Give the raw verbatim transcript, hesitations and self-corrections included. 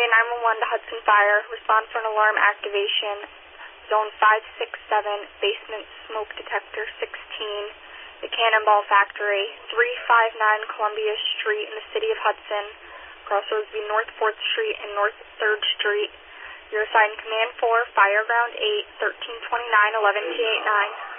Area nine one one to Hudson Fire. Respond for an alarm activation. Zone five six seven, basement smoke detector sixteen, the Cannonball Factory, three five nine Columbia Street in the city of Hudson. Crossroads be North fourth Street and North third Street. You're assigned Command four, Fireground eight, thirteen twenty-nine, eleven T eighty-nine.